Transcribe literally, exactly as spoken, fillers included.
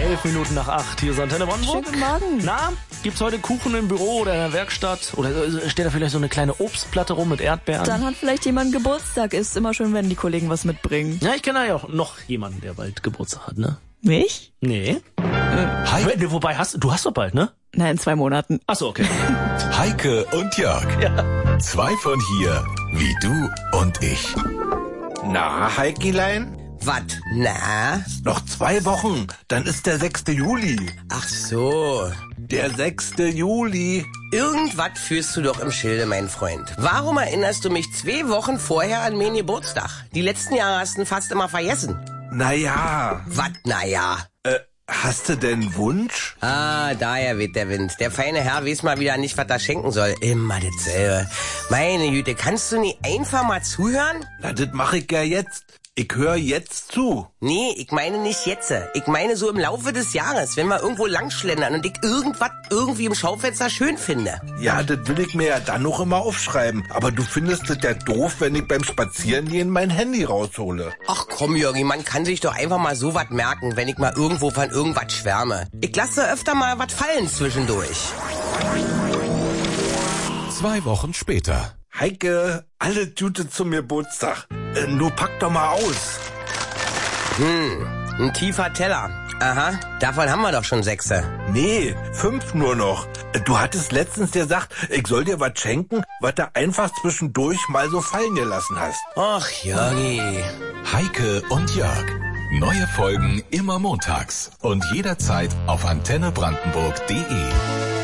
Elf Minuten nach acht. Hier ist Antenne Brandenburg. Schönen guten Morgen. Na, gibt's heute Kuchen im Büro oder in der Werkstatt? Oder steht da vielleicht so eine kleine Obstplatte rum mit Erdbeeren? Dann hat vielleicht jemand Geburtstag. Ist immer schön, wenn die Kollegen was mitbringen. Ja, ich kenne ja auch noch jemanden, der bald Geburtstag hat, ne? Mich? Nee. Hi. Wobei, hast, du hast doch bald, ne? Na, in zwei Monaten. Ach so, okay. Heike und Jörg. Ja. Zwei von hier, wie du und ich. Na, Heikilein? Was? Na? Noch zwei Wochen, dann ist der sechste Juli. Ach so. Der sechste Juli. Irgendwas führst du doch im Schilde, mein Freund. Warum erinnerst du mich zwei Wochen vorher an meinen Geburtstag? Die letzten Jahre hast du ihn fast immer vergessen. Naja. Was, naja? Äh, hast du denn Wunsch? Ah, daher weht der Wind. Der feine Herr weiß mal wieder nicht, was er schenken soll. Immer dasselbe. Meine Güte, kannst du nie einfach mal zuhören? Na, das mach ich ja jetzt. Ich höre jetzt zu. Nee, ich meine nicht jetzt. Ich meine so im Laufe des Jahres, wenn wir irgendwo langschlendern und ich irgendwas irgendwie im Schaufenster schön finde. Ja, das will ich mir ja dann noch immer aufschreiben. Aber du findest es ja doof, wenn ich beim Spazierengehen mein Handy raushole. Ach komm, Jörgi, man kann sich doch einfach mal so was merken, wenn ich mal irgendwo von irgendwas schwärme. Ich lasse öfter mal was fallen zwischendurch. Zwei Wochen später. Heike, alle Tüte zum Geburtstag. Äh, du pack doch mal aus. Hm, ein tiefer Teller. Aha, davon haben wir doch schon sechse. Nee, fünf nur noch. Äh, Du hattest letztens gesagt, ich soll dir was schenken, was du einfach zwischendurch mal so fallen gelassen hast. Ach, Jörgi. Heike und Jörg. Neue Folgen immer montags und jederzeit auf antenne brandenburg punkt de.